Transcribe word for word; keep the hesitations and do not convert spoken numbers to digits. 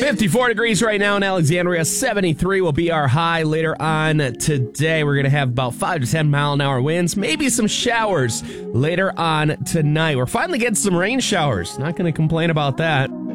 fifty-four degrees right now in Alexandria. seventy-three will be our high later on today. We're going to have about five to ten mile an hour winds, maybe some showers later on tonight. We're finally getting some rain showers. Not going to complain about that.